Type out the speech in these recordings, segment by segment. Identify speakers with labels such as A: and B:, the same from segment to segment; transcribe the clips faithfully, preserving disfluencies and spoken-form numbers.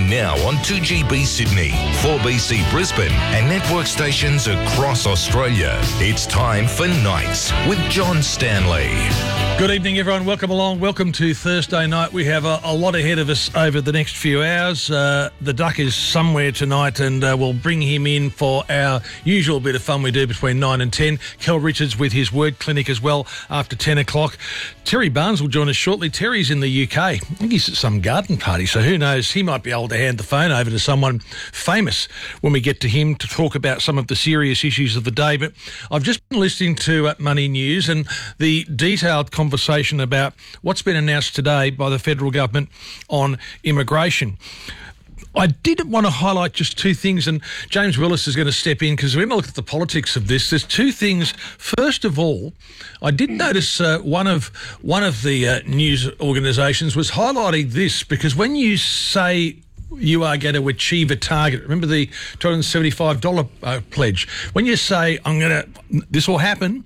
A: Streaming now on two G B Sydney, four B C Brisbane and network stations across Australia. It's time for Nights with John Stanley.
B: Good evening, everyone. Welcome along. Welcome to Thursday night. We have a, a lot ahead of us over the next few hours. Uh, the Duck is somewhere tonight, and uh, we'll bring him in for our usual bit of fun we do between nine and ten. Kel Richards with his word clinic as well after ten o'clock. Terry Barnes will join us shortly. Terry's in the U K. I think he's at some garden party, so who knows? He might be able to hand the phone over to someone famous when we get to him to talk about some of the serious issues of the day. But I've just been listening to uh, Money News and the detailed conversation about what's been announced today by the federal government on immigration. I did want to highlight just two things, and James Willis is going to step in because we're going to look at the politics of this. There's two things. First of all, I did notice uh, one of one of the uh, news organisations was highlighting this, because when you say you are going to achieve a target, remember the two hundred seventy-five dollars uh, pledge, when you say, I'm going to, this will happen,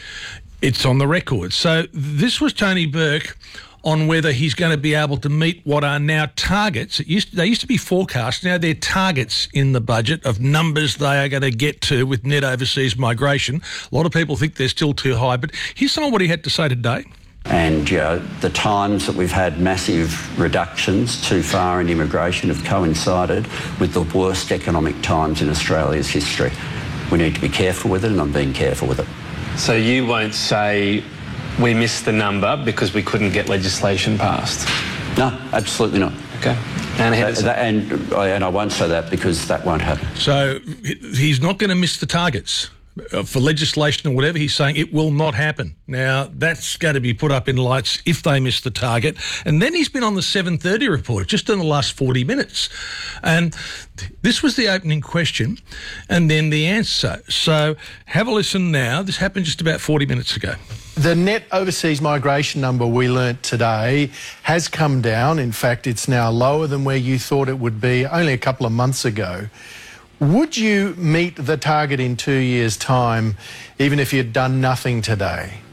B: it's on the record. So this was Tony Burke on whether he's going to be able to meet what are now targets. It used to, they used to be forecasts. Now they're targets in the budget of numbers they are going to get to with net overseas migration. A lot of people think they're still too high, but here's some of what he had to say today.
C: And you know, the times that we've had massive reductions too far in immigration have coincided with the worst economic times in Australia's history. We need to be careful with it, and I'm being careful with it.
D: So you won't say we missed the number because we couldn't get legislation passed?
C: No, absolutely not.
D: Okay. And,
C: that, that, and, and I won't say that because that won't happen.
B: So he's not going to miss the targets for legislation or whatever. He's saying it will not happen. Now, that's going to be put up in lights if they miss the target. And then he's been on the seven thirty report just in the last forty minutes. And this was the opening question and then the answer. So have a listen now. This happened just about forty minutes ago.
E: The net overseas migration number we learnt today has come down. In fact, it's now lower than where you thought it would be only a couple of months ago. Would you meet the target in two years' time, even if you'd done nothing today?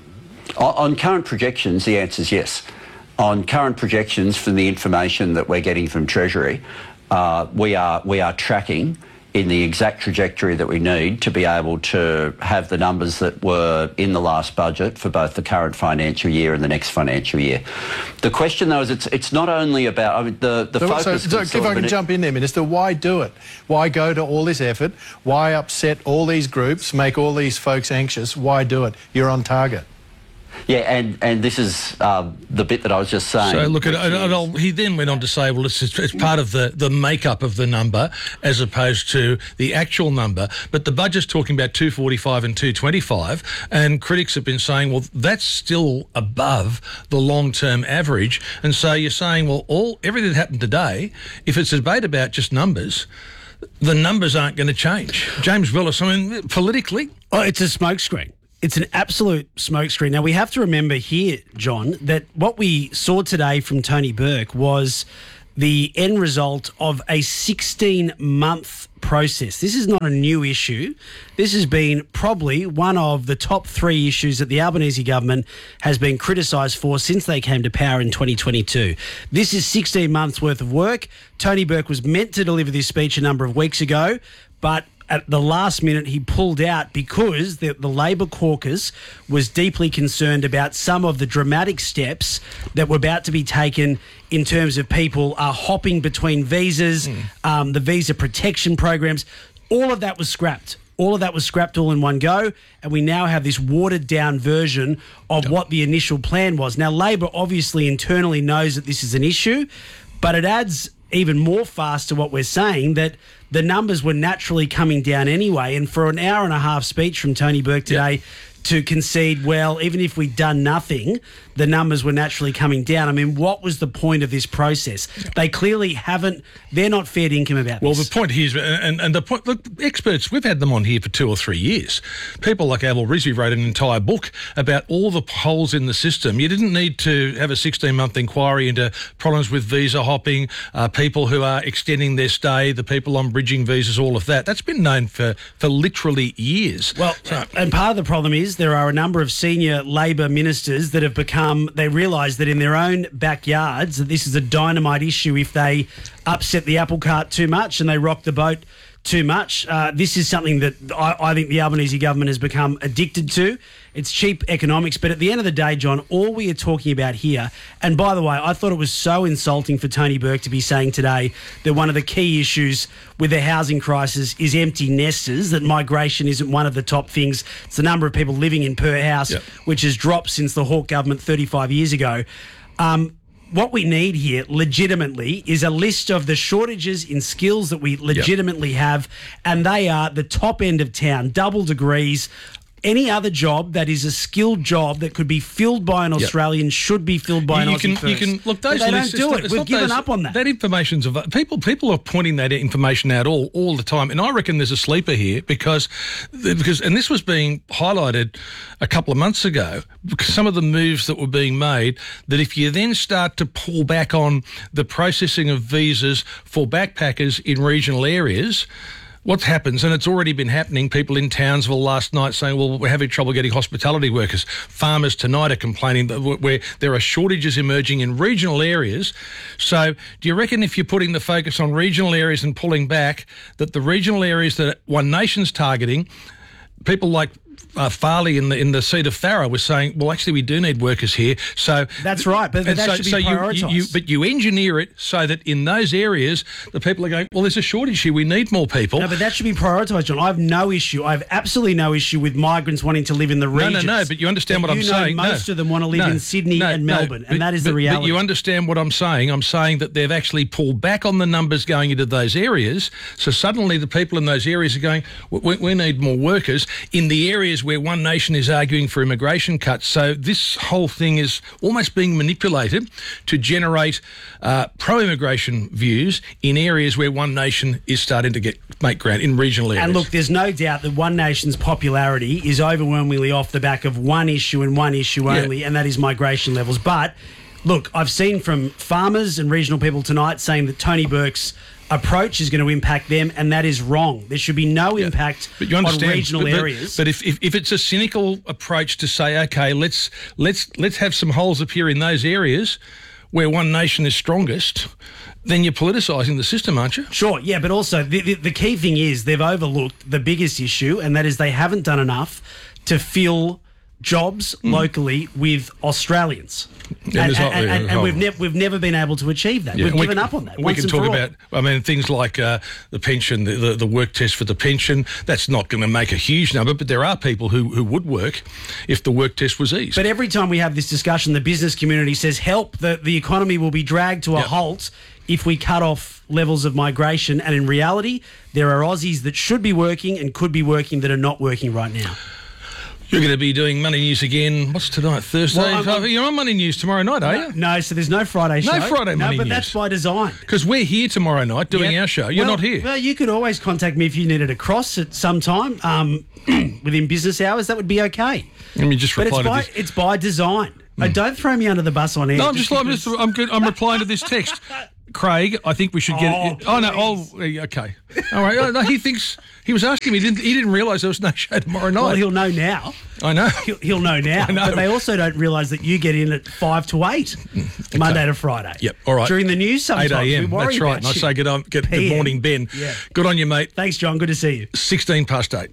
C: On current projections, the answer is yes. On current projections, from the information that we're getting from Treasury, uh, we are we are tracking in the exact trajectory that we need to be able to have the numbers that were in the last budget for both the current financial year and the next financial year. The question, though, is it's it's not only about I mean, the the
E: so,
C: focus.
E: So, so if I can jump in there, Minister, why do it? Why go to all this effort? Why upset all these groups? Make all these folks anxious? Why do it? You're on target.
C: Yeah, and, and this is uh, the bit that I was just saying.
B: So, look, at, and I'll, he then went on to say, well, it's, it's part of the, the makeup of the number as opposed to the actual number. But the budget's talking about two forty-five and two twenty-five, and critics have been saying, well, that's still above the long-term average. And so you're saying, well, all everything that happened today, if it's a debate about just numbers, the numbers aren't going to change. James Willis, I mean, politically...
F: Oh, it's a smokescreen. It's an absolute smokescreen. Now, we have to remember here, John, that what we saw today from Tony Burke was the end result of a sixteen-month process. This is not a new issue. This has been probably one of the top three issues that the Albanese government has been criticised for since they came to power in twenty twenty-two. This is sixteen months' worth of work. Tony Burke was meant to deliver this speech a number of weeks ago, but at the last minute, he pulled out because the, the Labor caucus was deeply concerned about some of the dramatic steps that were about to be taken in terms of people uh, hopping between visas, mm. um, the visa protection programs. All of that was scrapped. All of that was scrapped all in one go, and we now have this watered-down version of oh. what the initial plan was. Now, Labor obviously internally knows that this is an issue, but it adds even more fast to what we're saying, that the numbers were naturally coming down anyway. And for an hour and a half speech from Tony Burke today, yeah. to concede, well, even if we'd done nothing, the numbers were naturally coming down. I mean, what was the point of this process? They clearly haven't, they're not fair income about
B: well,
F: this.
B: Well, the point here is, and, and the point, look, experts, we've had them on here for two or three years. People like Abel Rizvi wrote an entire book about all the holes in the system. You didn't need to have a sixteen-month inquiry into problems with visa hopping, uh, people who are extending their stay, the people on bridging visas, all of that. That's been known for, for literally years.
F: Well, so, and part of the problem is there are a number of senior Labor ministers that have become um, they realise that in their own backyards that this is a dynamite issue if they upset the apple cart too much and they rock the boat too much. Uh, this is something that I, I think the Albanese government has become addicted to. It's cheap economics, but at the end of the day, John, all we are talking about here, and by the way, I thought it was so insulting for Tony Burke to be saying today that one of the key issues with the housing crisis is empty nesters, that migration isn't one of the top things. It's the number of people living in per house, yep. which has dropped since the Hawke government thirty-five years ago. Um, What we need here, legitimately, is a list of the shortages in skills that we legitimately yep. have, and they are the top end of town, double degrees. Any other job that is a skilled job that could be filled by an Australian yep. should be filled by
B: you,
F: an
B: you
F: Aussie
B: can,
F: first.
B: You can look. Those
F: but they
B: lists,
F: don't do
B: it's
F: it. We've given
B: those,
F: up on that.
B: That information's av- people. People are pointing that information out all, all the time, and I reckon there's a sleeper here because because and this was being highlighted a couple of months ago. Because some of the moves that were being made, that if you then start to pull back on the processing of visas for backpackers in regional areas. What happens, and it's already been happening, people in Townsville last night saying, well, we're having trouble getting hospitality workers. Farmers tonight are complaining that where there are shortages emerging in regional areas. So do you reckon if you're putting the focus on regional areas and pulling back, that the regional areas that One Nation's targeting, people like Uh, Farley in the in the seat of Farrer was saying, well, actually, we do need workers here. So
F: that's right, but, but that
B: so,
F: should be
B: so
F: prioritised.
B: You, you, but you engineer it so that in those areas, the people are going, well, there's a shortage here. We need more people.
F: No, but that should be prioritised, John. I have no issue. I have absolutely no issue with migrants wanting to live in the regions.
B: No, no, no. But you understand
F: but
B: what
F: you
B: I'm
F: know
B: saying.
F: Most
B: no,
F: of them want to live
B: no,
F: in Sydney
B: no,
F: and
B: no,
F: Melbourne,
B: but,
F: and that is
B: but,
F: the reality.
B: But you understand what I'm saying. I'm saying that they've actually pulled back on the numbers going into those areas. So suddenly the people in those areas are going, we, we need more workers in the areas where One Nation is arguing for immigration cuts. So this whole thing is almost being manipulated to generate uh, pro-immigration views in areas where One Nation is starting to get make ground in regional areas.
F: And look, there's no doubt that One Nation's popularity is overwhelmingly off the back of one issue and one issue only, yeah. and that is migration levels. But look, I've seen from farmers and regional people tonight saying that Tony Burke's approach is going to impact them, and that is wrong. There should be no yeah. impact
B: but you
F: on
B: understand,
F: regional
B: but, but,
F: areas.
B: But if, if, if it's a cynical approach to say, okay, let's let's let's have some holes appear in those areas where One Nation is strongest, then you're politicising the system, aren't you?
F: Sure, yeah, but also the, the, the key thing is they've overlooked the biggest issue, and that is they haven't done enough to fill jobs mm. locally with Australians.
B: Yeah,
F: and,
B: not,
F: and, and, and we've, ne- we've never been able to achieve that.
B: Yeah,
F: we've
B: we
F: given
B: can,
F: up on that.
B: We
F: once
B: can
F: and
B: talk
F: for all.
B: about, I mean, things like uh, the pension, the, the, the work test for the pension. That's not going to make a huge number, but there are people who, who would work if the work test was eased.
F: But every time we have this discussion, the business community says, help, the, the economy will be dragged to a
B: yep.
F: halt if we cut off levels of migration. And in reality, there are Aussies that should be working and could be working that are not working right now.
B: You're going to be doing Money News again. What's tonight? Thursday?
F: Well, I'm,
B: You're on Money News tomorrow night, are
F: no,
B: you?
F: No, so there's no Friday show.
B: No Friday
F: no,
B: Money
F: but
B: News.
F: That's by design.
B: Because we're here tomorrow night doing
F: yep.
B: our show. You're
F: well,
B: not here.
F: Well, you could always contact me if you needed a cross at some time um, within business hours. That would be okay.
B: Let me just
F: but
B: reply
F: it's
B: to
F: by,
B: this.
F: It's by design. Mm. Oh, don't throw me under the bus on air.
B: No, I'm just,
F: just
B: I'm, just I'm, good. I'm replying to this text. Craig, I think we should get.
F: Oh,
B: it. Oh no! Oh, okay. All right. Oh, no, he thinks he was asking me. He didn't he didn't realise there was no show tomorrow night?
F: Well, he'll know now.
B: I know.
F: He'll, he'll know now.
B: I know.
F: But they also don't realise that you get in at five to eight, okay. Monday to Friday.
B: Yep. All right.
F: During the news, sometimes
B: eight a.m.
F: we worry
B: That's right.
F: about
B: And I
F: you.
B: say good on, good, good morning, Ben.
F: Yeah.
B: Good on you, mate.
F: Thanks, John. Good to see you.
B: Sixteen past eight.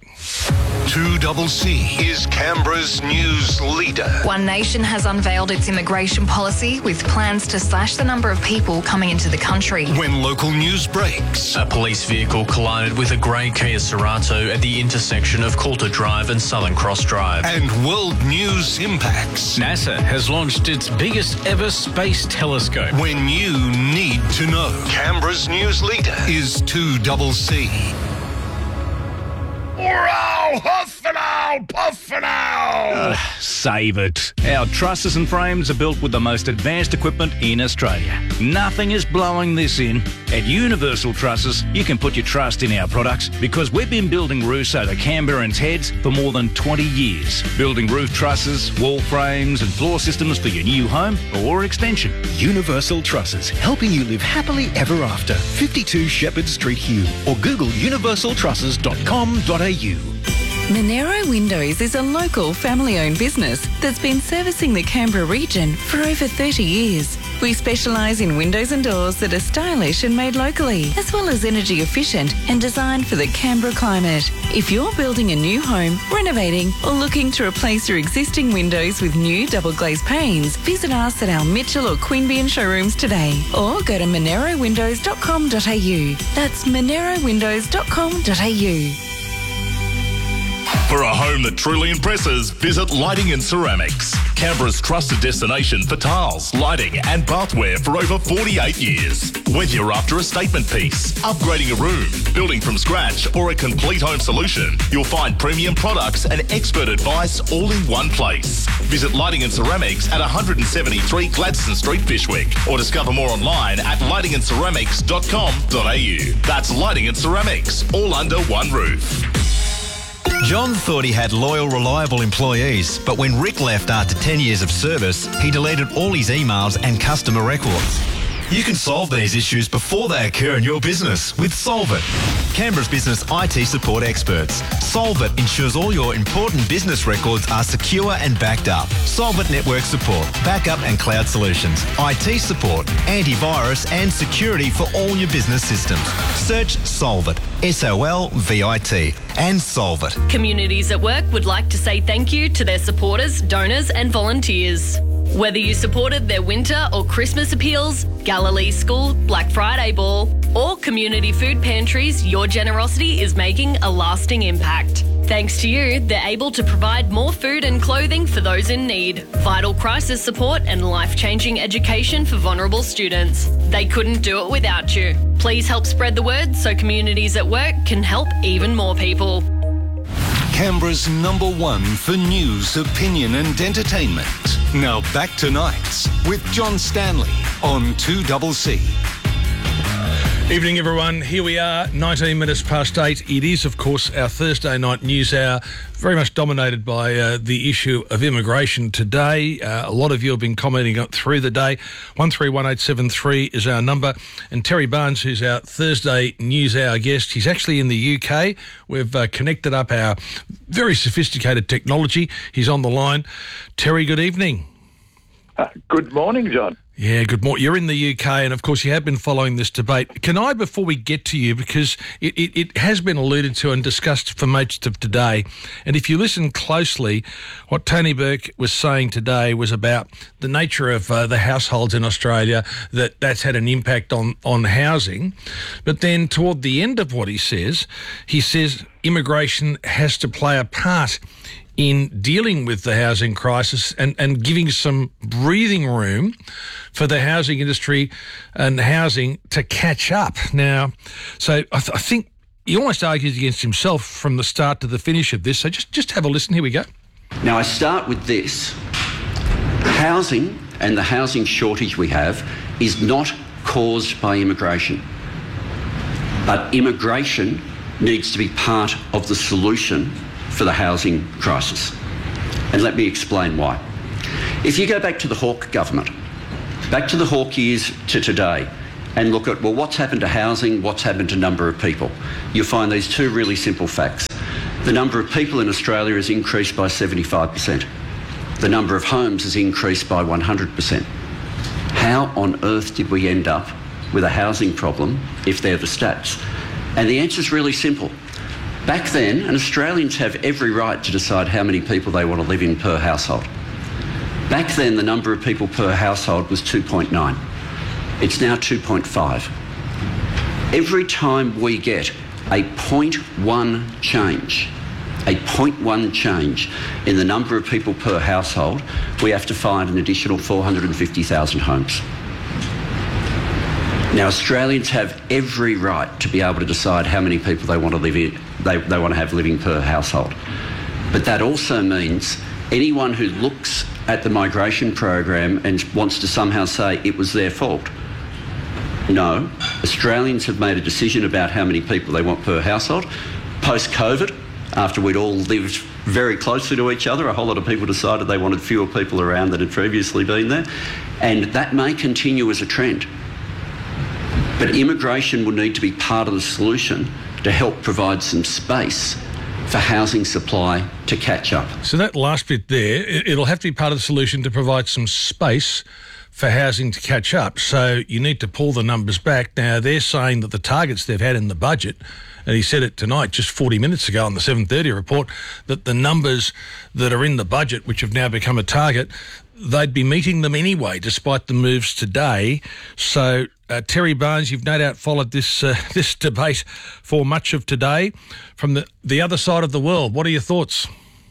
A: two double C is Canberra's news leader.
G: One Nation has unveiled its immigration policy with plans to slash the number of people coming into the country.
A: When local news breaks.
H: A police vehicle collided with a grey Kia Cerato at the intersection of Coulter Drive and Southern Cross Drive.
A: And world news impacts.
H: NASA has launched its biggest ever space telescope.
A: When you need to know. Canberra's news leader is two double C.
I: Hurrah! Huffenau! Puffenau!
J: Uh, save it. Our trusses and frames are built with the most advanced equipment in Australia. Nothing is blowing this in. At Universal Trusses, you can put your trust in our products because we've been building roofs over Canberrans' heads for more than twenty years. Building roof trusses, wall frames and floor systems for your new home or extension.
K: Universal Trusses, helping you live happily ever after. fifty-two Shepherd Street, Hume, or Google universal trusses dot com dot a u.
L: Monero Windows is a local family-owned business that's been servicing the Canberra region for over thirty years. We specialise in windows and doors that are stylish and made locally, as well as energy efficient and designed for the Canberra climate. If you're building a new home, renovating or looking to replace your existing windows with new double glazed panes, visit us at our Mitchell or Queanbeyan showrooms today or go to monero windows dot com dot a u. That's monero windows dot com dot a u.
A: For a home that truly impresses, visit Lighting and Ceramics, Canberra's trusted destination for tiles, lighting and bathware for over forty-eight years. Whether you're after a statement piece, upgrading a room, building from scratch or a complete home solution, you'll find premium products and expert advice all in one place. Visit Lighting and Ceramics at one seventy-three Gladstone Street, Fyshwick, or discover more online at lighting and ceramics dot com dot a u. That's Lighting and Ceramics, all under one roof.
M: John thought he had loyal, reliable employees, but when Rick left after ten years of service, he deleted all his emails and customer records. You can solve these issues before they occur in your business with Solvit, Canberra's business I T support experts. Solvit ensures all your important business records are secure and backed up. Solvit network support, backup and cloud solutions, I T support, antivirus and security for all your business systems. Search Solvit, S O L V I T, and Solvit.
N: Communities at Work would like to say thank you to their supporters, donors and volunteers. Whether you supported their winter or Christmas appeals, Galilee School, Black Friday Ball, or community food pantries, your generosity is making a lasting impact. Thanks to you, they're able to provide more food and clothing for those in need, vital crisis support and life-changing education for vulnerable students. They couldn't do it without you. Please help spread the word so Communities at Work can help even more people.
O: Canberra's number one for news, opinion and entertainment. Now back to Nights with John Stanley on two C C.
B: Evening, everyone. Here we are, nineteen minutes past eight. It is, of course, our Thursday night news hour, very much dominated by uh, the issue of immigration today. Uh, a lot of you have been commenting on through the day. one three one eight seven three is our number. And Terry Barnes, who's our Thursday news hour guest, he's actually in the U K. We've uh, connected up our very sophisticated technology. He's on the line. Terry, good evening.
P: Uh, good morning, John.
B: Yeah, good morning. You're in the U K, and of course you have been following this debate. Can I, before we get to you, because it, it, it has been alluded to and discussed for most of today, and if you listen closely, what Tony Burke was saying today was about the nature of uh, the households in Australia, that that's had an impact on, on housing. But then toward the end of what he says, he says immigration has to play a part in dealing with the housing crisis and, and giving some breathing room for the housing industry and housing to catch up. Now, so I, th- I think he almost argues against himself from the start to the finish of this. So just, just have a listen. Here we go.
C: Now, I start with this. Housing and the housing shortage we have is not caused by immigration. But immigration needs to be part of the solution for the housing crisis. And let me explain why. If you go back to the Hawke government, back to the Hawke years to today, and look at, well, what's happened to housing, what's happened to number of people, you'll find these two really simple facts. The number of people in Australia has increased by seventy-five percent. The number of homes has increased by one hundred percent. How on earth did we end up with a housing problem if they're the stats? And the answer is really simple. Back then, and Australians have every right to decide how many people they want to live in per household. Back then, the number of people per household was two point nine. It's now two point five. Every time we get a zero point one change, a zero point one change in the number of people per household, we have to find an additional four hundred fifty thousand homes. Now, Australians have every right to be able to decide how many people they want to live in, they, they want to have living per household. But that also means anyone who looks at the migration program and wants to somehow say it was their fault. No, Australians have made a decision about how many people they want per household. Post-COVID, after we'd all lived very closely to each other, a whole lot of people decided they wanted fewer people around than had previously been there. And that may continue as a trend. But immigration will need to be part of the solution to help provide some space for housing supply to catch up.
B: So that last bit there, it- it'll have to be part of the solution to provide some space for housing to catch up. So you need to pull the numbers back. Now, they're saying that the targets they've had in the budget, and he said it tonight, just forty minutes ago on the seven thirty report, that the numbers that are in the budget, which have now become a target, they'd be meeting them anyway, despite the moves today. So, uh, Terry Barnes, you've no doubt followed this uh, this debate for much of today. From the, the other side of the world, what are your thoughts?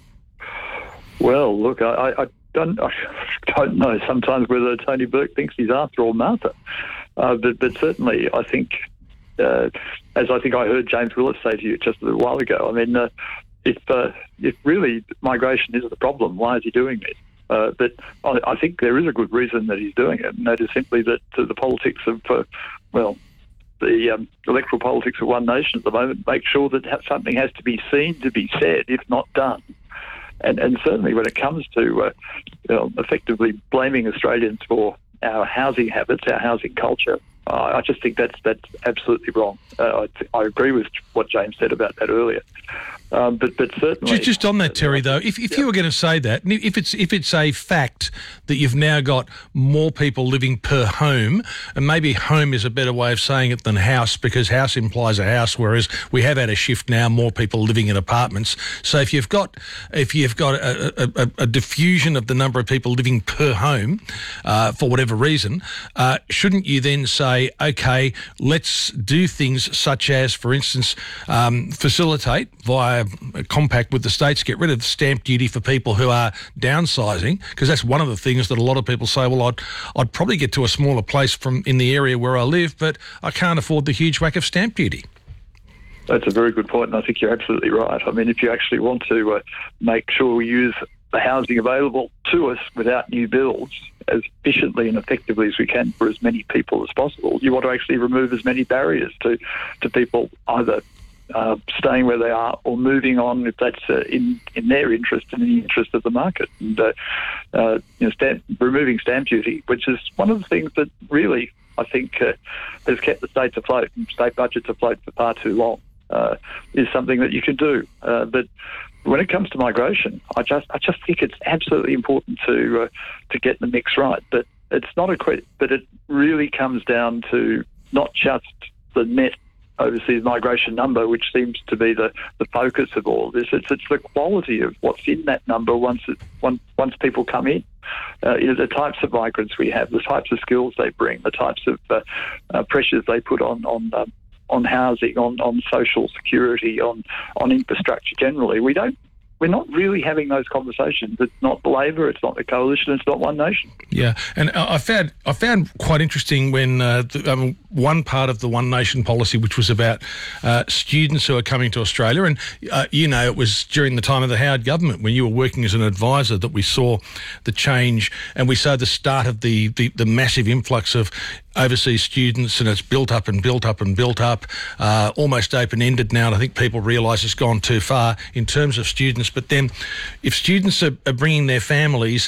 P: Well, look, I, I don't I don't know sometimes whether Tony Burke thinks he's Arthur or Martha, uh, but but certainly I think, uh, as I think I heard James Willis say to you just a little while ago, I mean, uh, if uh, if really migration is the problem, why is he doing this? Uh, but I, I think there is a good reason that he's doing it, and that is simply that uh, the politics of, uh, well, the um, electoral politics of One Nation at the moment make sure that ha- something has to be seen to be said, if not done. And, and certainly when it comes to uh, you know, effectively blaming Australians for our housing habits, our housing culture, uh, I just think that's that's absolutely wrong. Uh, I, I agree with what James said about that earlier. Um, but but certainly,
B: Just, just on that, Terry, though, if if you were going to say that, and if it's if it's a fact that you've now got more people living per home, and maybe home is a better way of saying it than house, because house implies a house, whereas we have had a shift now, more people living in apartments. So if you've got if you've got a, a, a diffusion of the number of people living per home, uh, for whatever reason, uh, shouldn't you then say, okay, let's do things such as, for instance, um, facilitate via a compact with the states, get rid of stamp duty for people who are downsizing, because that's one of the things that a lot of people say, well, I'd I'd probably get to a smaller place from in the area where I live, but I can't afford the huge whack of stamp duty.
P: That's a very good point, and I think you're absolutely right. I mean, if you actually want to uh, make sure we use the housing available to us without new builds as efficiently and effectively as we can for as many people as possible, you want to actually remove as many barriers to, to people either Uh, staying where they are or moving on if that's uh, in in their interest and in the interest of the market. And uh, uh, you know, stamp, removing stamp duty, which is one of the things that really I think uh, has kept the states afloat and state budgets afloat for far too long, uh, is something that you can do. Uh, but when it comes to migration, I just I just think it's absolutely important to uh, to get the mix right. But it's not a que- but it really comes down to not just the net overseas migration number, which seems to be the, the focus of all of this. It's it's the quality of what's in that number once it, once, once people come in. Uh, you know, the types of migrants we have, the types of skills they bring, the types of uh, uh, pressures they put on on um, on housing, on, on social security, on on infrastructure generally. We don't. We're not really having those conversations. It's not Labor, it's not the Coalition, it's not One Nation.
B: Yeah, and I found I found quite interesting when uh, the, um, one part of the One Nation policy, which was about uh, students who are coming to Australia, and uh, you know, it was during the time of the Howard government when you were working as an advisor that we saw the change, and we saw the start of the the, the massive influx of overseas students, and it's built up and built up and built up, uh, almost open-ended now, and I think people realise it's gone too far in terms of students. But then if students are, are bringing their families,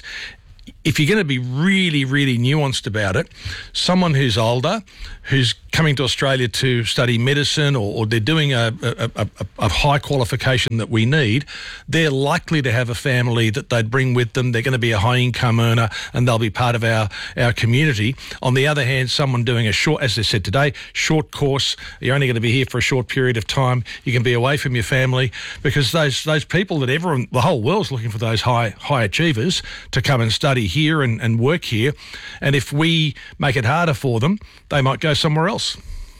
B: if you're going to be really, really nuanced about it, someone who's older, who's coming to Australia to study medicine, or, or they're doing a, a, a, a high qualification that we need, they're likely to have a family that they'd bring with them. They're going to be a high income earner and they'll be part of our, our community. On the other hand, someone doing a short, as they said today, short course, you're only going to be here for a short period of time. You can be away from your family, because those those people that everyone, the whole world's looking for those high high achievers to come and study here and, and work here. And if we make it harder for them, they might go somewhere else.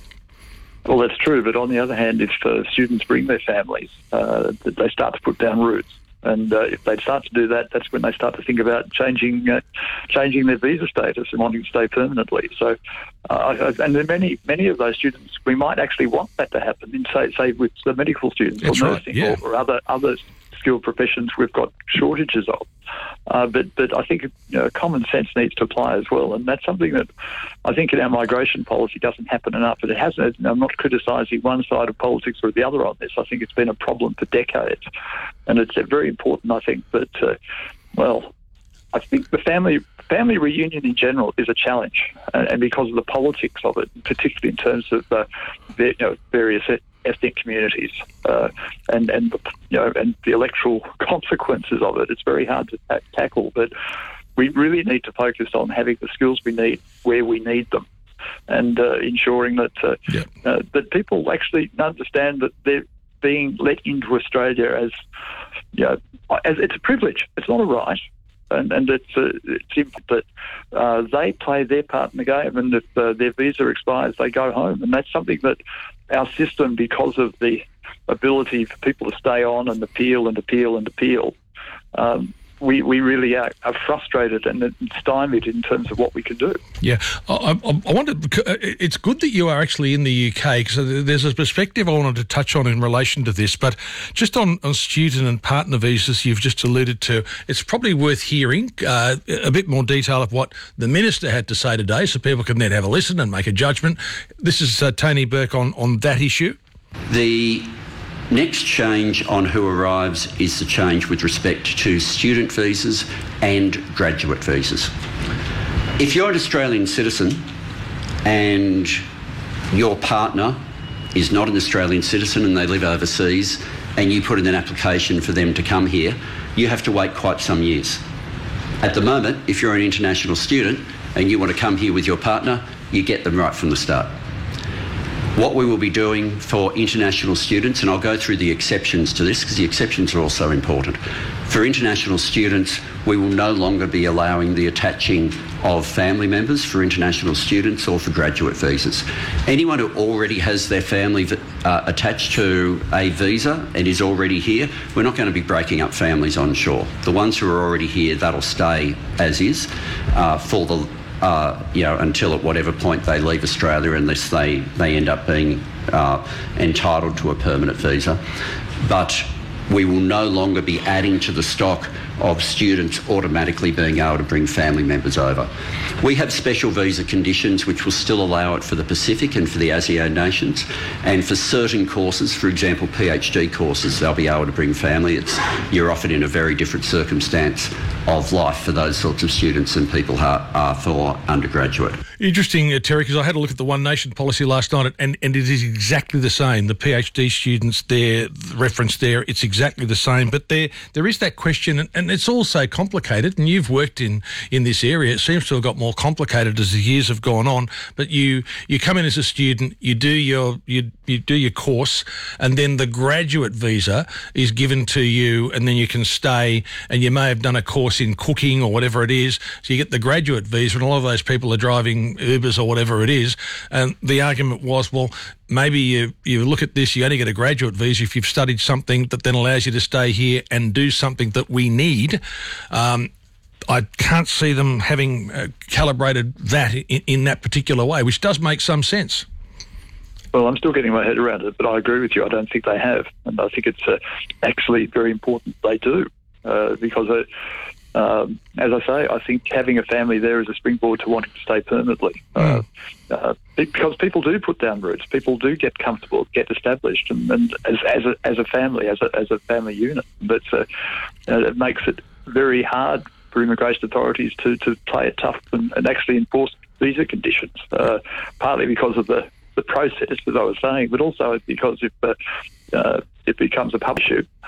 P: Well, that's true. But on the other hand, if uh, students bring their families, uh, they start to put down roots. And uh, if they start to do that, that's when they start to think about changing uh, changing their visa status and wanting to stay permanently. So, uh, and then many many of those students, we might actually want that to happen, in say, say with the medical students
B: that's
P: or
B: right,
P: nursing
B: yeah.
P: or, or other other skilled professions we've got shortages of. Uh, but but I think you know, common sense needs to apply as well, and that's something that I think in our migration policy doesn't happen enough. But it hasn't. I'm not criticising one side of politics or the other on this. I think it's been a problem for decades, and it's very important. I think that uh, well, I think the family family reunion in general is a challenge, and, and because of the politics of it, particularly in terms of uh, the, you know, various ethnic communities, uh, and and you know, and the electoral consequences of it. It's very hard to ta- tackle, but we really need to focus on having the skills we need where we need them, and uh, ensuring that uh,
B: yeah.
P: uh, that people actually understand that they're being let into Australia as, you know, as it's a privilege. It's not a right. And, and it's, uh, it's simple that uh, they play their part in the game, and if uh, their visa expires, they go home. And that's something that our system, because of the ability for people to stay on and appeal and appeal and appeal, um, we, we really are, are frustrated and stymied in terms of what we can do.
B: Yeah, I, I, I wanted. It's good that you are actually in the U K, because there's a perspective I wanted to touch on in relation to this. But just on, on student and partner visas, you've just alluded to. It's probably worth hearing uh, a bit more detail of what the minister had to say today, so people can then have a listen and make a judgment. This is uh, Tony Burke on on that issue.
C: The next change on who arrives is the change with respect to student visas and graduate visas. If you're an Australian citizen and your partner is not an Australian citizen and they live overseas, and you put in an application for them to come here, you have to wait quite some years. At the moment, if you're an international student and you want to come here with your partner, you get them right from the start. What we will be doing for international students, and I'll go through the exceptions to this because the exceptions are also important. For international students, we will no longer be allowing the attaching of family members for international students or for graduate visas. Anyone who already has their family uh, attached to a visa and is already here, we're not going to be breaking up families on shore. The ones who are already here, that'll stay as is uh, for the Uh, you know, until at whatever point they leave Australia, unless they, they end up being uh, entitled to a permanent visa. But we will no longer be adding to the stock of students automatically being able to bring family members over. We have special visa conditions which will still allow it for the Pacific and for the ASEAN nations, and for certain courses, for example PhD courses, they'll be able to bring family. It's, you're often in a very different circumstance of life for those sorts of students than people are, are for undergraduate.
B: Interesting, uh, Terry, because I had a look at the One Nation policy last night, and, and it is exactly the same. The PhD students there, the reference there, it's exactly the same. But there there is that question, and, and it's also complicated, and you've worked in, in this area. It seems to have got more complicated as the years have gone on. But you, you come in as a student, you do your you, you do your course, and then the graduate visa is given to you, and then you can stay, and you may have done a course in cooking or whatever it is. So you get the graduate visa, and a lot of those people are driving Ubers or whatever it is. And the argument was, well, maybe you, you look at this, you only get a graduate visa if you've studied something that then allows you to stay here and do something that we need. Um, I can't see them having uh, calibrated that in, in that particular way, which does make some sense.
P: Well, I'm still getting my head around it, but I agree with you. I don't think they have. And I think it's uh, actually very important they do, uh, because uh, Um, as I say, I think having a family there is a springboard to wanting to stay permanently. Mm. Uh, uh, because people do put down roots, people do get comfortable, get established, and, and as, as, a, as a family, as a, as a family unit. But uh, uh, it makes it very hard for immigration authorities to, to play it tough and, and actually enforce visa conditions, uh, partly because of the, the process, as I was saying, but also because if uh, uh, it becomes a public issue,